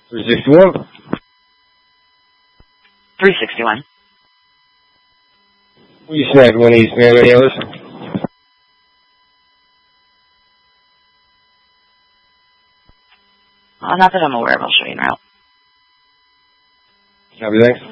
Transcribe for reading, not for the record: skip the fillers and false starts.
361. 361. We snagged one east, man. Any others? Not that I'm aware of. I'll show you now. Copy, thanks.